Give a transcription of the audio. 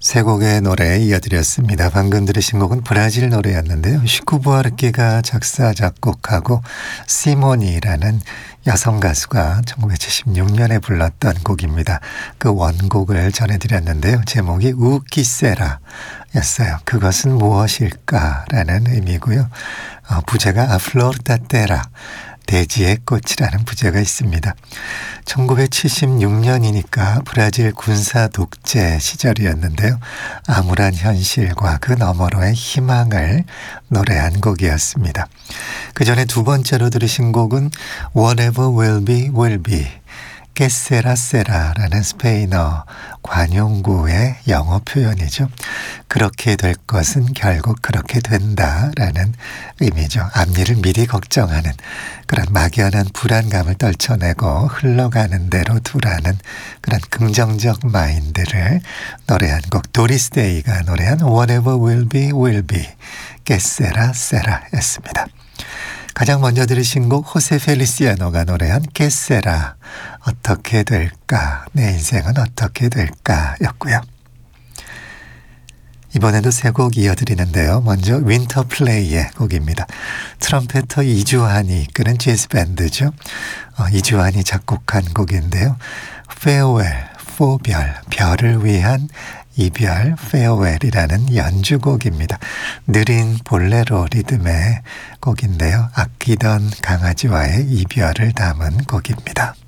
세 곡의 노래 이어드렸습니다. 방금 들으신 곡은 브라질 노래였는데요. 시쿠 부아르케가 작사 작곡하고 시모니라는 여성 가수가 1976년에 불렀던 곡입니다. 그 원곡을 전해드렸는데요. 제목이 우키세라 였어요. 그것은 무엇일까라는 의미고요. 부제가 아플로르타테라 대지의 꽃이라는 부제가 있습니다. 1976년이니까 브라질 군사 독재 시절이었는데요. 암울한 현실과 그 너머로의 희망을 노래한 곡이었습니다. 그 전에 두 번째로 들으신 곡은 Whatever will be, will be. 게세라세라라는 스페인어 관용구의 영어 표현이죠. 그렇게 될 것은 결국 그렇게 된다라는 의미죠. 앞일을 미리 걱정하는 그런 막연한 불안감을 떨쳐내고 흘러가는 대로 두라는 그런 긍정적 마인드를 노래한 곡 도리스 데이가 노래한 Whatever will be, will be. 게세라세라였습니다. 가장 먼저 들으신 곡 호세 펠리시아노가 노래한 게세라 어떻게 될까 내 인생은 어떻게 될까 였고요. 이번에도 세 곡 이어드리는데요. 먼저 윈터플레이의 곡입니다. 트럼페터 이주환이 이끄는 재즈밴드죠. 이주환이 작곡한 곡인데요. Farewell, 포별, 별을 위한 이별, 페어웰이라는 연주곡입니다. 느린 볼레로 리듬의 곡인데요. 아끼던 강아지와의 이별을 담은 곡입니다.